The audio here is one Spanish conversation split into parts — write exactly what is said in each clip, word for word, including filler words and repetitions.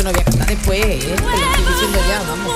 yo no voy a cantar después, ¿eh? Te lo estoy diciendo ya, vamos.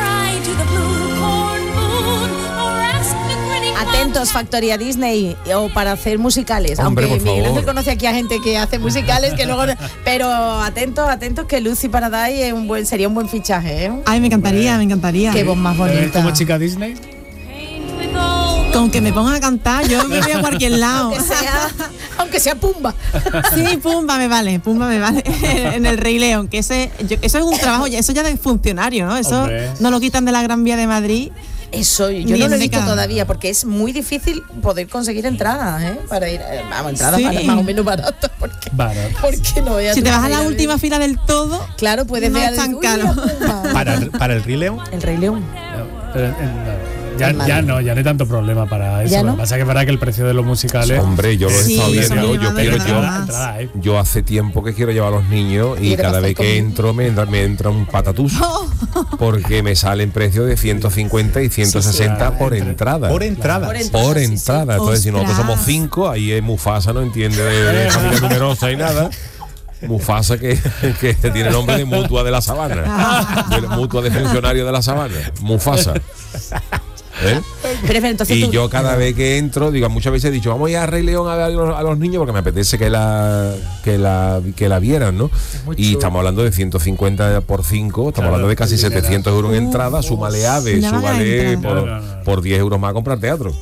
Atentos, Factoría Disney, o para hacer musicales. Hombre, aunque por Miguel favor. Ángel conoce aquí a gente que hace musicales, que luego. Pero atentos, atentos, que Lucy Paradise es un buen, sería un buen fichaje, ¿eh? Ay, me encantaría, me encantaría. Qué voz más bonita. ¿Como chica Disney? Con que me pongan a cantar, yo me voy a cualquier lado. Aunque sea, aunque sea Pumba. Sí, Pumba me vale, Pumba me vale. En el Rey León, que ese, yo- eso es un trabajo, ya- eso ya de funcionario, ¿no? Eso Hombre. no lo quitan de la Gran Vía de Madrid. Eso, yo Ni no en lo he visto década. todavía, porque es muy difícil poder conseguir entradas, ¿eh? Para ir, eh, vamos, entradas Sí. para- más o menos baratas, porque, Barato. porque no veas Si tú te vas a para la ir ver. última fila del todo, Claro, puedes no ver es tan uy, caro. la Pumba. ¿Para, para el Rey León? El Rey León. No, pero, eh, no, ya, En Madrid. ya no, ya no hay tanto problema para eso. ¿Ya Lo no? que pasa es que es verdad que el precio de los musicales. Hombre, yo lo he Sí, estado eso viendo, me yo llama quiero de yo. verdad. Entrada, ¿eh? Yo hace tiempo que quiero llevar a los niños y ¿Quieres cada hacer vez que conmigo? entro me entra, me entra un patatús porque me salen precios de ciento cincuenta y ciento sesenta Sí, sí. por entrada. Por entrada. Por entrada. Por sí, sí. entrada. Entonces, si nosotros Ostras. somos cinco, ahí es Mufasa, no entiende de, de familia numerosa y nada. Mufasa que, que tiene nombre de mutua de la sabana. De mutua de funcionario de la sabana. Mufasa. ¿Eh? Pero, pero entonces Y tú- yo cada vez que entro, digo, muchas veces he dicho, vamos a ir a Rey León a ver a los, a los niños porque me apetece que la que la, que la vieran, ¿no? muy Y chulo. estamos hablando de ciento cincuenta por cinco, estamos Claro, hablando de casi el dinero. setecientos euros en entrada, súmale ave, una súmale entrada. por, No, no, no. por diez euros más a comprar teatro.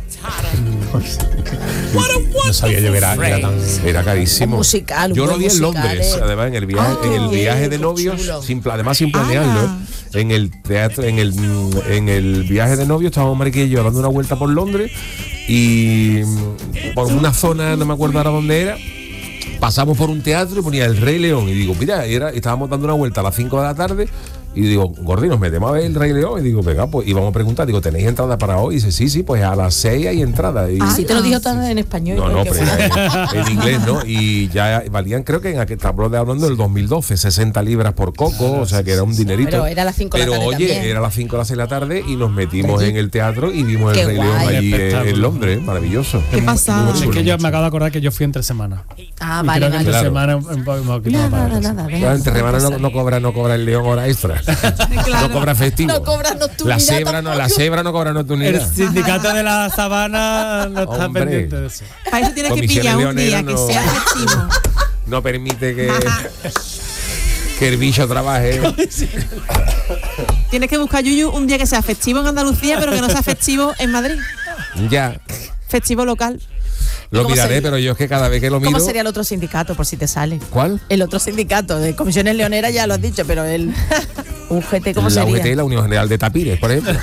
No sabía yo que era, era tan. Era carísimo. Un musical, un Yo lo buen vi en musical, Londres, eh. además en el viaje, Ah, en el qué viaje bien, de qué novios, chulo. sin, pla- además sin planearlo, ¡Hala! en el teatro, en el en el viaje de novios estábamos Mariquilla y yo dando una vuelta por Londres y mm, por una zona, no me acuerdo ahora dónde era. Pasamos por un teatro y ponía el Rey León y digo, mira, era, estábamos dando una vuelta a las cinco de la tarde y digo, Gordi, nos metemos a ver el Rey León y digo, venga, pues íbamos a preguntar, digo, ¿tenéis entrada para hoy? Y dice, sí, sí, pues a las seis hay entrada. Y, Sí, te lo digo todo en español. no, no, porque pero fue- en, en inglés, ¿no? Y ya valían, creo que en aquel, estamos hablando del dos mil doce, sesenta libras por coco, o sea que era un dinerito. Pero era a las cinco de la Pero tarde oye, también. era a las cinco o las seis de la tarde y nos metimos en el teatro y vimos Qué el Rey guay. León allí en, Espectáculo. en Londres, maravilloso. qué pasada. Es que yo me acabo de acordar que yo fui entre semana. Ah, Y vale, creo que vale. entre Claro. semana un, un poco más Nada, para nada, eso. nada. Claro, entre semanas no, no cobra, no cobra el León hora extra. Claro. No cobra festivo. No cobra nocturnidad La cebra no, la tampoco. cebra no cobra El nocturnidad. sindicato de la sabana no está Hombre. pendiente de eso. Para eso tienes que Comisiones pillar un día leoneras que no- sea festivo. No permite que, que el bicho trabaje. Tienes que buscar, Yuyu, un día que sea festivo en Andalucía, pero que no sea festivo en Madrid. Ya. Festivo local. Lo ¿Cómo miraré, sería? pero yo es que cada vez que lo miro. ¿Cómo sería el otro sindicato, por si te sale? ¿Cuál? El otro sindicato de comisiones leoneras ya lo has dicho, pero el U G T, ¿cómo la sería? U G T, la Unión General de Tapires, por ejemplo.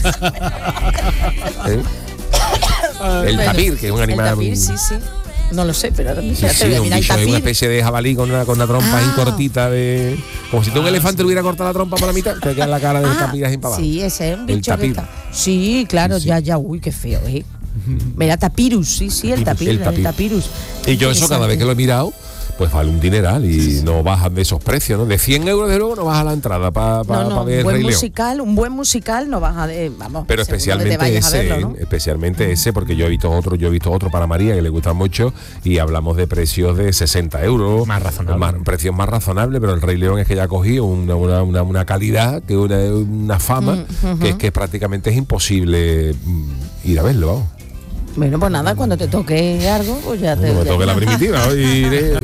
¿Eh? El Bueno, tapir, que es un animal. El tapir, sí, sí. No lo sé, pero ahora Sí, ya te sí, voy a un mirar el bicho, es una tapir. especie de jabalí con una, con una trompa ahí Ah. cortita de. Como si tú un elefante le hubiera cortado la trompa por la mitad, te queda la cara del Ah, tapir así para abajo. sí, ese es un El bicho que tapir. está. Sí, claro, Sí, sí. ya, ya, uy, qué feo, ¿eh? Mira, tapirus, sí, sí, el tapir, El el, tapir. tapirus. Y yo eso cada vez que lo he mirado, pues vale un dineral y no bajan de esos precios, ¿no? De cien euros de luego no baja la entrada para No, no, ver un el buen Rey León. musical, un buen musical no baja de, vamos. Pero seguro que te especialmente vayas a ese, verlo, ¿no? ¿eh? especialmente ese, porque yo he visto otro, yo he visto otro para María que le gusta mucho y hablamos de precios de sesenta euros. Más razonable. Más- precios más razonables, pero el Rey León es que ya ha cogido una, una, una, una calidad, que una, una fama, Mm, que es que prácticamente es imposible mm, ir a verlo, vamos. Bueno, pues nada, cuando te toque algo, pues ya te. Cuando me ya- toque la primitiva, hoy iré.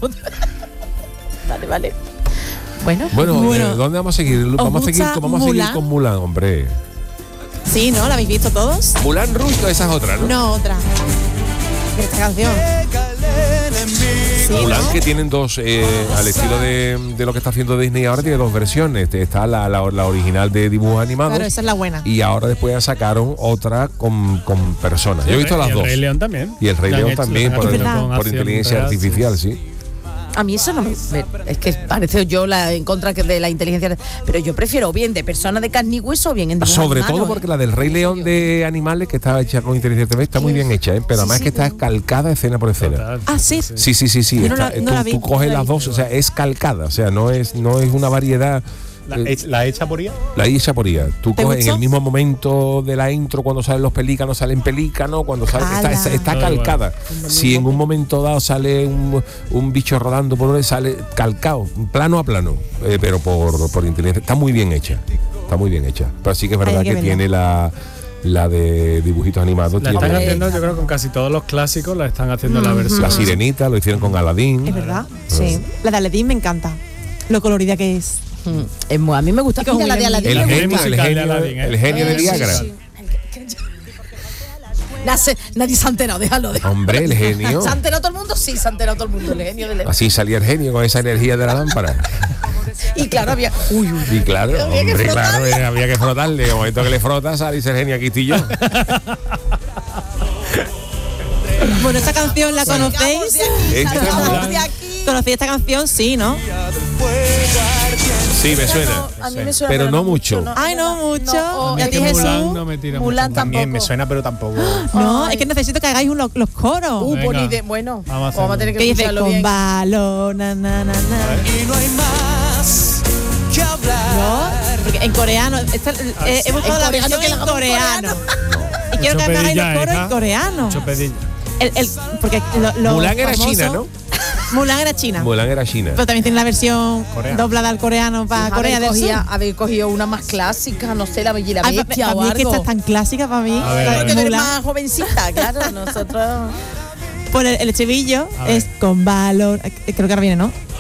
Vale, vale. Bueno, Bueno, Bueno. eh, ¿dónde vamos a seguir? Vamos a seguir, gusta vamos a seguir Mulan? con Mulan, hombre. Sí, ¿no? ¿La habéis visto todos? Mulan Rouge, esa es otra, ¿no? No, otra. Esta canción. Sí, Mulan, ¿no? que tienen dos, eh, al estilo de, de lo que está haciendo Disney ahora, tiene dos versiones. Está la, la, la original de dibujos animados. Claro, esa es la buena. Y ahora después ya sacaron otra con, con personas. Yo he visto Y las el dos. Rey León también. Y el Rey Lo han León hecho, también, lo han por, hecho Es con por acción inteligencia real, sí. artificial, sí. a mí eso no me. me- Es que parece yo la en contra que de la inteligencia. Pero yo prefiero bien de persona de carne y hueso o bien en dibujos Sobre animados, todo ¿eh? porque la del Rey León de animales, que estaba hecha con inteligencia artificial, está muy bien hecha, ¿eh? Pero Sí, además sí, que está pero- calcada escena por escena. Total. Ah, sí. Sí, sí, sí, sí. Yo no está- la- no tú, la vi, tú no coges la las vi. dos, o sea, es calcada, o sea, no es, no es una variedad La, eh, hech- la hecha por ella. La isla poría. Tú ¿Te coges en gustó? el mismo momento de la intro, cuando salen los pelícanos, salen pelícanos, cuando sale, está, ¡Hala! está, está Muy calcada. Si en un momento dado sale un, un bicho rodando por donde sale calcado, plano a plano, eh, pero por, por inteligencia. Está muy bien hecha. Está muy bien hecha. Pero sí que es Hay verdad que que verla. tiene la, la de dibujitos animados. La tiene están Hombre, haciendo, yo creo, con casi todos los clásicos, la están haciendo la versión. la Sirenita, lo hicieron con Aladdin. Es verdad. Sí. La de Aladdin me encanta. Lo colorida que es. Mm, es muy- a mí me gusta. Y con Mira, la de William Aladdin El me genio, gusta. el musical de genio, Aladdin, ¿eh? el genio de Eh, sí, Viagra. sí. Nace- Nadie se ha enterado, déjalo. déjalo. Hombre, el genio. ¿Se ha enterado todo el mundo? Sí, se ha enterado todo el mundo. El genio del Así salía el genio con esa energía de la lámpara. Y claro, había. Uy, uy. Y claro, Había que hombre, claro, frotarle. eh, había que frotarle. En el momento que le frotas, sale dice el genio, aquí estoy yo. Bueno, esta canción la Salgamos conocéis. de aquí, Este salgamos es- de aquí. ¿Conocéis esta canción? Sí, ¿no? Sí, me suena. No, a mí me suena, Pero no mucho. Ay, no mucho. o- ¿Y a Es ti, que Jesús? Mulan no me tira Mulan mucho. También me tampoco. suena, pero tampoco. No, Ay. es que necesito que hagáis un- los, los coros. Uh, Venga. buena idea. Bueno, Vamos a vamos, a hacerlo. tener que Que dice escucharlo con bien. balón, na, na, na, na. Y no hay más que hablar. No, porque en coreano, esta- eh, he buscado En la coreano, versión que la en hagamos en coreano. Y quiero que Mucho me hagáis los pedilla, coros hija. en coreano. Mucho pedilla. El, el, porque lo, lo Mulan era famoso- china, ¿no? Mulan era china. Mulan era China. Pero también tiene la versión Coreana. doblada al coreano para Haber Corea del Sur. cogía- haber cogido una más clásica, no sé, la Bella y la Ay, pa- Bestia pa- o mí es que esta algo. es tan clásica para mí. A ver, la a de ver. Que tú eres Mulan. más jovencita, claro, nosotros. Pues el, el estribillo A ver. es con balón. eh, Creo que ahora viene, ¿no?